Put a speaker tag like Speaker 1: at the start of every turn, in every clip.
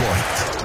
Speaker 1: Sport.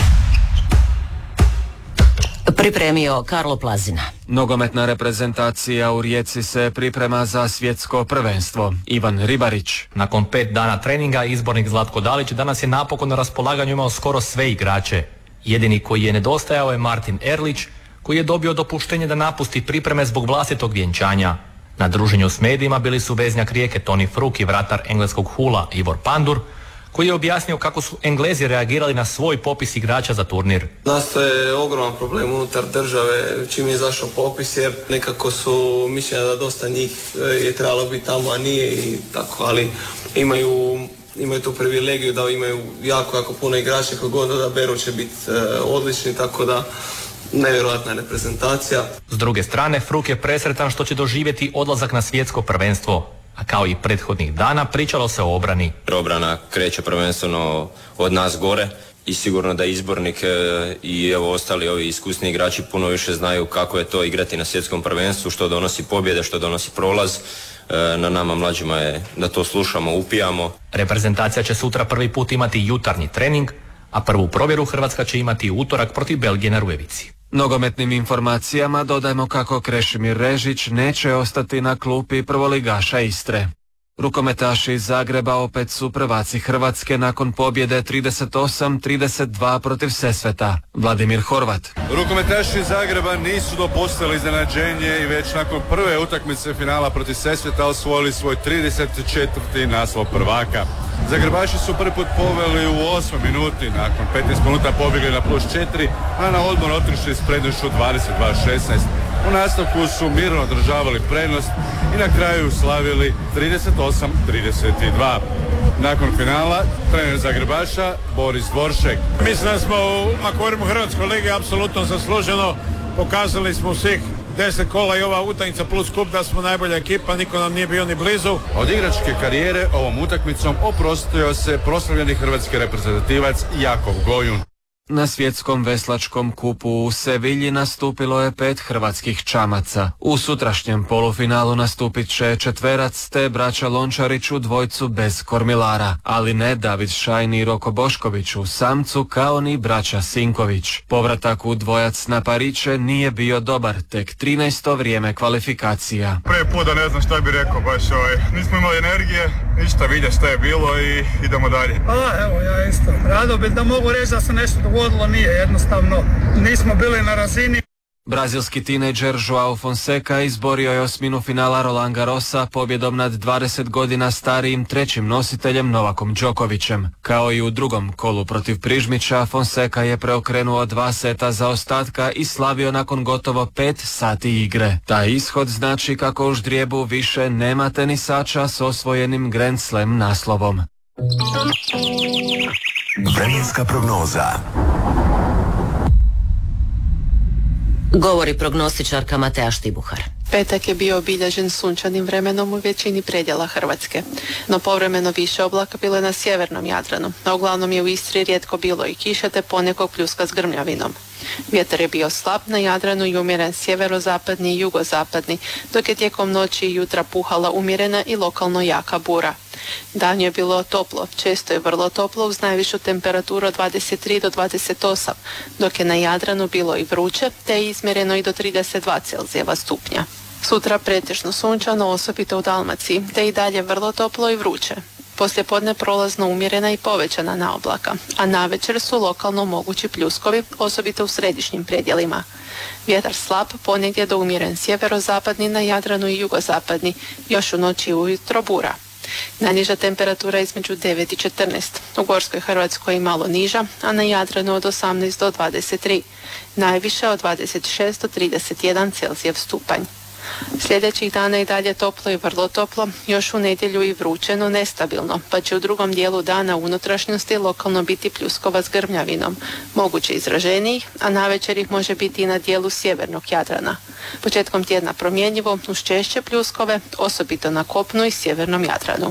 Speaker 2: Pripremio Karlo Plazina.
Speaker 3: Nogometna reprezentacija u Rijeci se priprema za svjetsko prvenstvo. Ivan Ribarić.
Speaker 4: Nakon 5 dana treninga izbornik Zlatko Dalić danas je napokon na raspolaganju imao skoro sve igrače. Jedini koji je nedostajao je Martin Erlić, koji je dobio dopuštenje da napusti pripreme zbog vlastitog vjenčanja. Na druženju s medijima bili su veznjak Rijeke Toni Fruk i vratar engleskog Hula Ivor Pandur, koji je objasnio kako su Englezi reagirali na svoj popis igrača za turnir.
Speaker 5: Nastaje ogroman problem unutar države čim je izašao popis, jer nekako su mišljenja da dosta njih je trebalo biti tamo, a nije i tako, ali imaju tu privilegiju da imaju jako puno igrača koji god odaberu će biti odlični, tako da nevjerojatna reprezentacija.
Speaker 4: S druge strane, Fruk je presretan što će doživjeti odlazak na svjetsko prvenstvo. A kao i prethodnih dana pričalo se o obrani.
Speaker 6: Obrana kreće prvenstveno od nas gore i sigurno da izbornik i evo ostali ovi iskusni igrači puno više znaju kako je to igrati na svjetskom prvenstvu, što donosi pobjede, što donosi prolaz. Na nama mlađima je da to slušamo, upijamo.
Speaker 4: Reprezentacija će sutra prvi put imati jutarnji trening, a prvu provjeru Hrvatska će imati u utorak protiv Belgije na Rujevici.
Speaker 3: Nogometnim informacijama dodajmo kako Krešimir Režić neće ostati na klupi prvoligaša Istre. Rukometaši iz Zagreba opet su prvaci Hrvatske nakon pobjede 38-32 protiv Sesveta. Vladimir Horvat.
Speaker 7: Rukometaši iz Zagreba nisu dopustili iznenađenje i već nakon prve utakmice finala protiv Sesveta osvojili svoj 34. naslov prvaka. Zagrebaši su prvi put poveli u 8 minuti, nakon 15 minuta pobjegli na +4, a na odmor otišli s prednošću 22-16. U nastavku su mirno održavali prednost i na kraju slavili 38-32. Nakon finala, trener Zagrebaša Boris Dvoršek.
Speaker 8: Mislim da smo ako govorimo o Hrvatskoj ligi apsolutno zasluženo. Pokazali smo svih 10 kola i ova utakmica plus kup da smo najbolja ekipa, niko nam nije bio ni blizu.
Speaker 7: Od igračke karijere ovom utakmicom oprostio se proslavljeni hrvatski reprezentativac Jakov Gojun.
Speaker 3: Na svjetskom veslačkom kupu u Sevilji nastupilo je 5 hrvatskih čamaca. U sutrašnjem polufinalu nastupit će četverac te braća Lončarić u dvojcu bez kormilara, ali ne David Šajn i Roko Bošković u samcu kao ni braća Sinković. Povratak u dvojac na pariće nije bio dobar, tek 13. vrijeme kvalifikacija.
Speaker 9: Prvi put da ne znam šta bi rekao, baš nismo imali energije, ništa, vidje šta je bilo i idemo dalje.
Speaker 10: Evo ja isto, rado bi da mogu reći da se nešto dogodilo, nije jednostavno, nismo bili na razini.
Speaker 3: Brazilski tinejdžer Joao Fonseca izborio je osminu finala Roland Garrosa pobjedom nad 20 godina starijim trećim nositeljem Novakom Đokovićem. Kao i u drugom kolu protiv Prižmića, Fonseca je preokrenuo 2 seta zaostatka i slavio nakon gotovo 5 sati igre. Taj ishod znači kako u ždrijebu više nema tenisača s osvojenim Grand Slam naslovom.
Speaker 1: Vremenska prognoza.
Speaker 2: Govori prognostičarka Matea Štibuhar.
Speaker 11: Petak je bio obilježen sunčanim vremenom u većini predjela Hrvatske, no povremeno više oblaka bilo je na sjevernom Jadranu, a uglavnom je u Istri rijetko bilo i kiše te ponekog pljuska s grmljavinom. Vjetar je bio slab na Jadranu i umjeren sjeverozapadni i jugozapadni, dok je tijekom noći i jutra puhala umjerena i lokalno jaka bura. Dan je bilo toplo, često je vrlo toplo uz najvišu temperaturu od 23 do 28, dok je na Jadranu bilo i vruće, te je izmjereno i do 32 Celzijeva stupnja. Sutra pretežno sunčano, osobito u Dalmaciji, te i dalje vrlo toplo i vruće. Poslijepodne prolazno umjerena i povećana naoblaka, a navečer su lokalno mogući pljuskovi, osobito u središnjim predjelima. Vjetar slab, ponegdje do umjeren sjeverozapadni na Jadranu i jugozapadni, još u noći i ujutro bura. Najniža temperatura između 9 i 14, u Gorskoj Hrvatskoj i malo niža, a na Jadranu od 18 do 23, najviše od 26 do 31 Celzijev stupanj. Sljedećih dana i dalje toplo i vrlo toplo, još u nedjelju i vruće, no nestabilno, pa će u drugom dijelu dana u unutrašnjosti lokalno biti pljuskova s grmljavinom, moguće izraženijih, a navečer ih može biti i na dijelu sjevernog Jadrana. Početkom tjedna promjenjivo, uz češće pljuskove, osobito na kopnu i sjevernom Jadranu.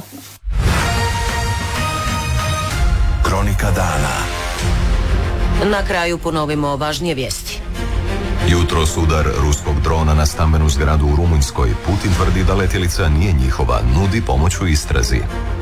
Speaker 1: Kronika dana.
Speaker 2: Na kraju ponovimo važnije vijesti.
Speaker 12: Jutros udar ruskog drona na stambenu zgradu u Rumunjskoj. Putin tvrdi da letjelica nije njihova, nudi pomoć u istrazi.